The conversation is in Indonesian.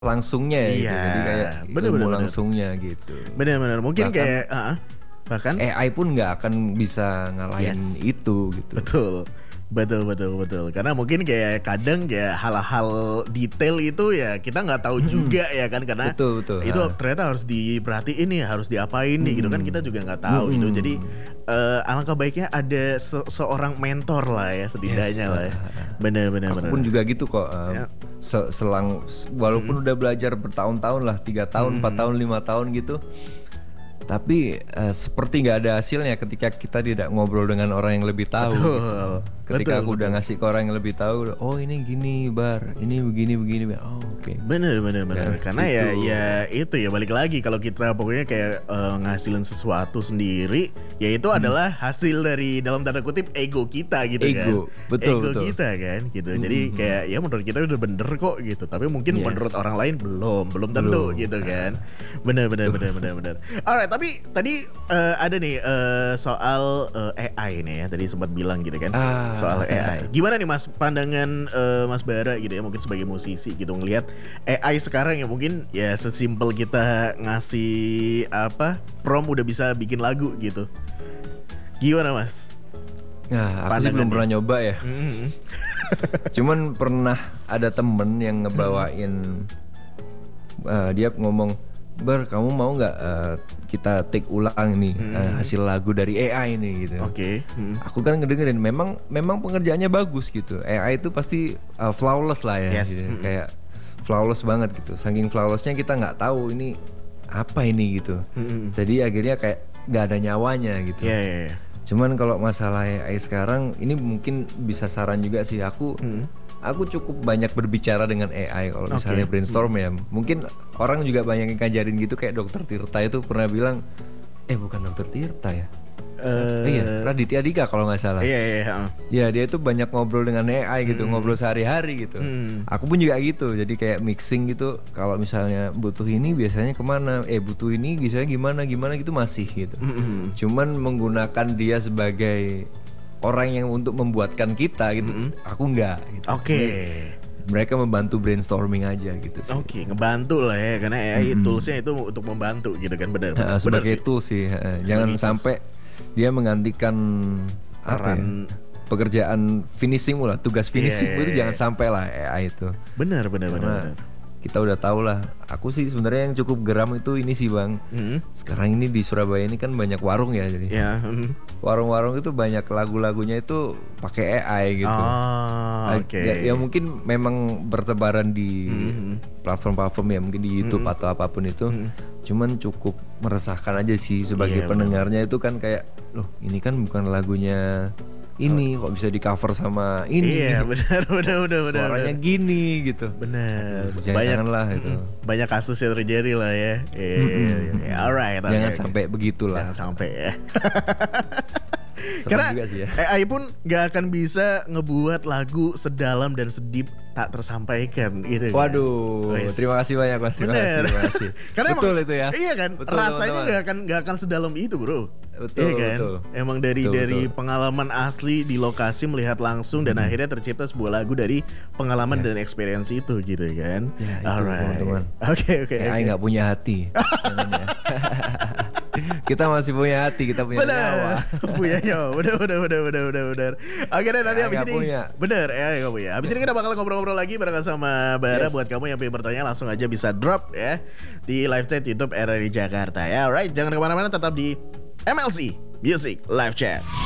langsungnya ya gitu. Iya, Jadi kayak ilmu langsungnya gitu. Benar-benar. Mungkin Bahkan, kayak bahkan AI pun nggak akan bisa ngalahin itu gitu. Betul. Karena mungkin kayak kadang kayak hal-hal detail itu ya kita nggak tahu juga ya kan, karena betul. itu ternyata harus diperhatiin nih, harus diapain nih gitu kan, kita juga nggak tahu gitu. Jadi alangkah baiknya ada seorang mentor lah ya setidaknya lah ya. Bener. Aku pun juga gitu kok. Selang walaupun udah belajar bertahun-tahun lah, 3 tahun, 4 tahun, 5 tahun gitu. Tapi seperti nggak ada hasilnya ketika kita tidak ngobrol dengan orang yang lebih tahu. Ketika aku udah ngasih ke orang yang lebih tahu, oh ini gini Bar, ini begini. Oh oke. Bener. Karena gitu. ya itu ya balik lagi, kalau kita pokoknya kayak ngasilin sesuatu sendiri, ya itu adalah hasil dari dalam tanda kutip ego kita gitu kan. Betul. Kita kan gitu. Jadi kayak ya menurut kita udah bener kok gitu, tapi mungkin menurut orang lain belum tentu gitu kan. Bener. Alright, tapi tadi ada nih soal AI nih ya, tadi sempat bilang gitu kan. Soal AI. Gimana nih Mas pandangan Mas Bara gitu ya, mungkin sebagai musisi gitu, ngelihat AI sekarang ya, mungkin ya sesimpel kita ngasih prompt udah bisa bikin lagu gitu. Gimana Mas? Nah, aku sih belum pernah nyoba ya. Cuman pernah ada temen yang ngebawain, dia ngomong, Bar, kamu mau nggak kita take ulang nih hasil lagu dari AI ini gitu. Oke. Aku kan ngedengerin, memang pengerjaannya bagus gitu. AI itu pasti flawless lah ya. Gitu. Kayak flawless banget gitu. Saking flawlessnya kita nggak tahu ini apa ini gitu. Jadi akhirnya kayak nggak ada nyawanya gitu. Yeah. Cuman kalau masalah AI sekarang ini mungkin bisa saran juga sih. Aku cukup banyak berbicara dengan AI kalau misalnya brainstorm ya. Mungkin orang juga banyak yang ngajarin gitu, kayak Dokter Tirta itu pernah bilang, bukan Dokter Tirta ya. Iya, Raditya Dika kalau nggak salah. Iya. Ya dia itu banyak ngobrol dengan AI gitu, ngobrol sehari-hari gitu. Aku pun juga gitu, jadi kayak mixing gitu. Kalau misalnya butuh ini biasanya kemana? Butuh ini biasanya gimana gitu masih gitu. Cuman menggunakan dia sebagai orang yang untuk membuatkan kita gitu, aku enggak gitu. Mereka membantu brainstorming aja gitu sih. Ngebantu lah ya, karena AI toolsnya itu untuk membantu gitu kan, benar. Sebagai tools sih, jangan sampai dia menggantikan pekerjaan finishing lah, tugas finishing itu jangan sampai lah AI itu. Benar. Kita udah tahu lah. Aku sih sebenarnya yang cukup geram itu ini sih Bang. Sekarang ini di Surabaya ini kan banyak warung ya, jadi warung-warung itu banyak lagu-lagunya itu pakai AI gitu. Ya mungkin memang bertebaran di platform-platform ya, mungkin di YouTube atau apapun itu. Cuman cukup meresahkan aja sih sebagai pendengarnya itu kan kayak, loh ini kan bukan lagunya ini, kok bisa di cover sama ini. Iya benar. Suaranya gini gitu. Benar. Janganlah itu. Banyak kasus yang terjadi lah ya. Alright. Jangan sampai begitulah. Jangan sampai ya. Karena juga sih ya. AI pun gak akan bisa ngebuat lagu sedalam dan sedip tak tersampaikan gitu. Waduh, terima kasih banyak Mas. Terima kasih. Karena betul emang, itu ya. Iya kan, betul, rasanya gak akan sedalam itu bro. Iya kan? Emang dari pengalaman asli di lokasi, melihat langsung, dan akhirnya tercipta sebuah lagu dari pengalaman dan experience itu gitu kan. Alright. Oke. AI nggak punya hati. Kita masih punya hati, kita punya nyawa. Punya nyawa, bener. Akhirnya nanti habis ini bener ya, gak punya. Habis ini kita bakal ngobrol-ngobrol lagi bareng sama Bara. Buat kamu yang pengen bertanya langsung aja bisa drop ya di live chat YouTube RRI Jakarta ya. Alright, jangan kemana-mana, tetap di MLC Music Live Chat.